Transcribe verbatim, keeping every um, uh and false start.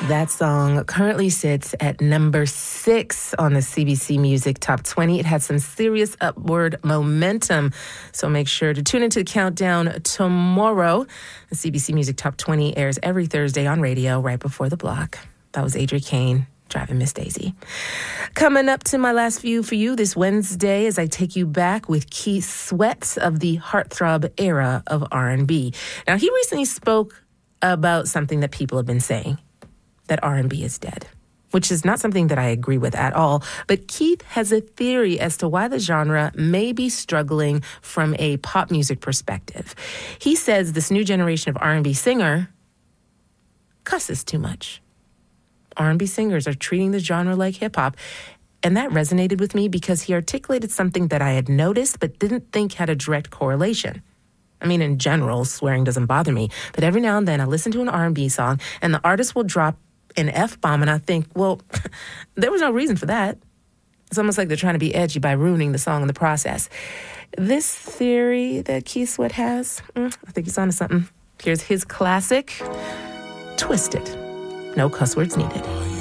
That song currently sits at number six on the C B C Music Top twenty. It had some serious upward momentum, so make sure to tune into the countdown tomorrow. The C B C Music Top twenty airs every Thursday on radio right before the block. That was Adria Kane, Driving Miss Daisy. Coming up to my last few for you this Wednesday as I take you back with Keith Sweat of the heartthrob era of R and B. Now, he recently spoke about something that people have been saying, that R and B is dead, which is not something that I agree with at all. But Keith has a theory as to why the genre may be struggling from a pop music perspective. He says this new generation of R and B singer cusses too much. R and B singers are treating the genre like hip-hop, and that resonated with me because he articulated something that I had noticed but didn't think had a direct correlation. I mean, in general, swearing doesn't bother me, but every now and then I listen to an R and B song and the artist will drop an F-bomb, and I think, well, there was no reason for that. It's almost like they're trying to be edgy by ruining the song in the process. This theory that Keith Sweat has, mm, I think he's onto something. Here's his classic, Twisted. No cuss words needed.